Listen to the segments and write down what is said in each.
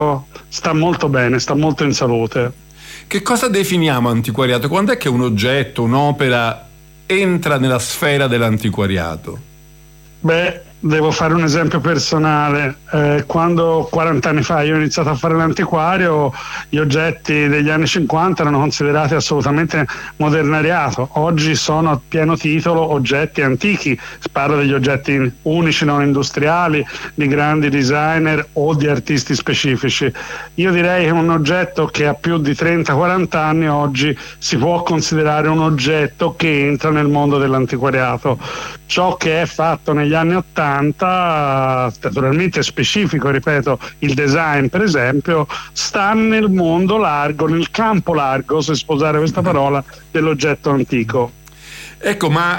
sta molto bene, sta molto in salute. Che cosa definiamo antiquariato? Quando è che un oggetto, un'opera entra nella sfera dell'antiquariato? Beh, devo fare un esempio personale. Quando 40 anni fa io ho iniziato a fare l'antiquario, gli oggetti degli anni 50 erano considerati assolutamente modernariato. Oggi sono a pieno titolo oggetti antichi. Parlo degli oggetti unici, non industriali, di grandi designer o di artisti specifici. Io direi che un oggetto che ha più di 30-40 anni oggi si può considerare un oggetto che entra nel mondo dell'antiquariato. Ciò che è fatto negli anni 80, naturalmente specifico, ripeto, il design per esempio, sta nel mondo largo, nel campo largo, se sposare questa parola, dell'oggetto antico. Ecco, ma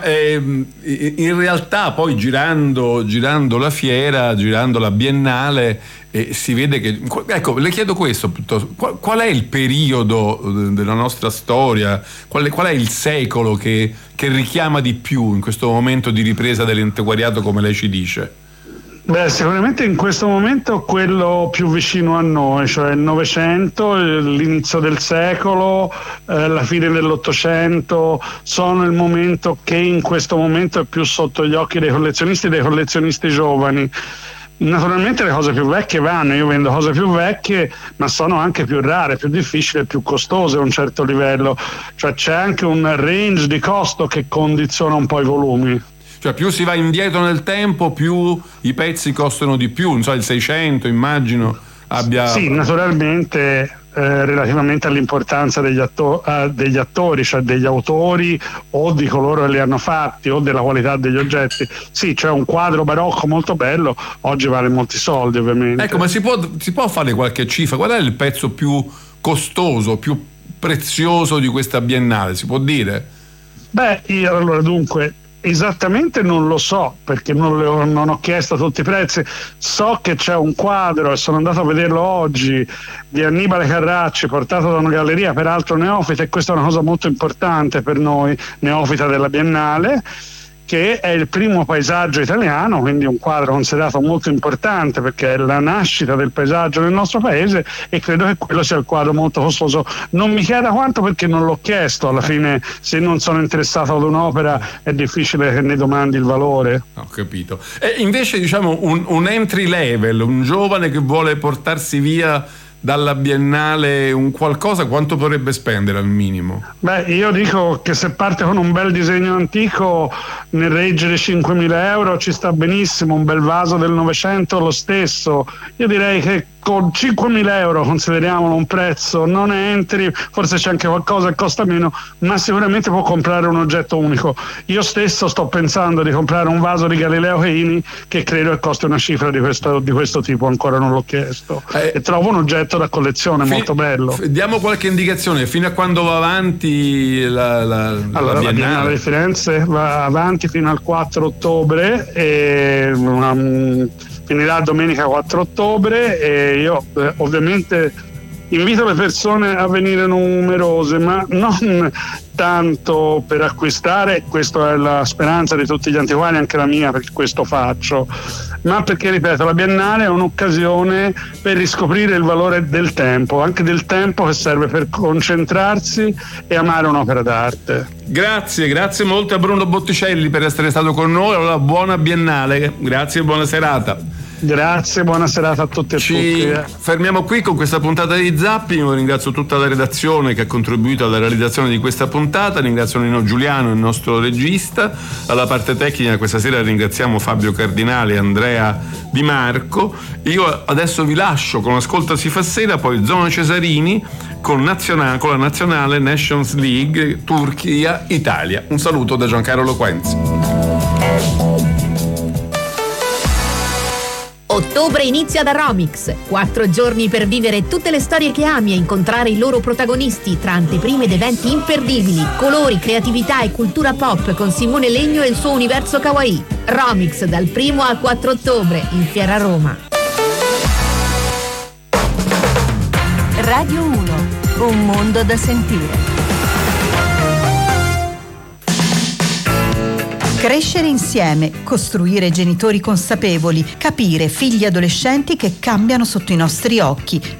in realtà poi girando la fiera, girando la Biennale, si vede che... Ecco, le chiedo questo piuttosto, qual è il periodo della nostra storia, qual è il secolo che richiama di più in questo momento di ripresa dell'antiquariato, come lei ci dice? Beh, sicuramente in questo momento quello più vicino a noi, cioè il Novecento, l'inizio del secolo, la fine dell'Ottocento, sono il momento che in questo momento è più sotto gli occhi dei collezionisti giovani. Naturalmente le cose più vecchie vanno, io vendo cose più vecchie, ma sono anche più rare, più difficili, più costose a un certo livello, cioè c'è anche un range di costo che condiziona un po' i volumi. Cioè più si va indietro nel tempo, più i pezzi costano di più, non so, il 600 immagino abbia... Sì, naturalmente relativamente all'importanza degli attori, cioè degli autori o di coloro che li hanno fatti o della qualità degli oggetti. Sì, c'è un quadro barocco molto bello, oggi vale molti soldi ovviamente. Ecco, ma si può fare qualche cifra? Qual è il pezzo più costoso, più prezioso di questa Biennale, si può dire? Beh, io allora dunque... Esattamente non lo so, perché non ho chiesto tutti i prezzi. So che c'è un quadro, e sono andato a vederlo oggi, di Annibale Carracci, portato da una galleria peraltro neofita, e questa è una cosa molto importante per noi, neofita della Biennale, che è il primo paesaggio italiano, quindi un quadro considerato molto importante perché è la nascita del paesaggio nel nostro paese, e credo che quello sia il quadro molto costoso. Non mi chieda quanto perché non l'ho chiesto, alla fine se non sono interessato ad un'opera è difficile che ne domandi il valore. Ho capito. E invece diciamo un entry level, un giovane che vuole portarsi via dalla Biennale un qualcosa, quanto potrebbe spendere al minimo? Beh, io dico che se parte con un bel disegno antico nel range di 5.000 euro ci sta benissimo, un bel vaso del Novecento lo stesso. Io direi che con 5.000 euro consideriamolo un prezzo non entry, forse c'è anche qualcosa che costa meno, ma sicuramente può comprare un oggetto unico. Io stesso sto pensando di comprare un vaso di Galileo Cheini che credo che costi una cifra di questo tipo, ancora non l'ho chiesto, e trovo un oggetto da collezione molto bello. Diamo qualche indicazione, fino a quando va avanti la Biennale di Firenze va avanti fino al 4 ottobre e finirà domenica 4 ottobre, e io ovviamente invito le persone a venire numerose, ma non tanto per acquistare, questa è la speranza di tutti gli antiquari, anche la mia, perché questo faccio, ma perché, ripeto, la Biennale è un'occasione per riscoprire il valore del tempo, anche del tempo che serve per concentrarsi e amare un'opera d'arte. Grazie molto a Bruno Botticelli per essere stato con noi. Allora, buona Biennale, grazie e buona serata. Grazie, buona serata a tutti e tutti. Fermiamo qui con questa puntata di Zapping. Io ringrazio tutta la redazione che ha contribuito alla realizzazione di questa puntata, ringrazio Nino Giuliano, il nostro regista. Alla parte tecnica questa sera ringraziamo Fabio Cardinale e Andrea Di Marco. Io adesso vi lascio con Ascolta si fa sera, poi Zona Cesarini con la nazionale Nations League Turchia-Italia. Un saluto da Giancarlo Quenzi. Ottobre inizia da Romix. 4 giorni per vivere tutte le storie che ami e incontrare i loro protagonisti tra anteprime ed eventi imperdibili, colori, creatività e cultura pop con Simone Legno e il suo universo kawaii. Romix dal 1 al 4 ottobre in Fiera Roma. Radio 1, un mondo da sentire. Crescere insieme, costruire genitori consapevoli, capire figli adolescenti che cambiano sotto i nostri occhi,